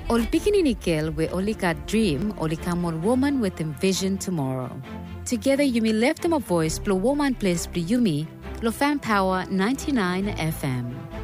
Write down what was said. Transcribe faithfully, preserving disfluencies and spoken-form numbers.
Ol Pikininikil we Olika dream, Olika mon woman with envision tomorrow. Together you may lift them a voice, blow woman place, Yumi, Lo Fan Power ninety-nine F M.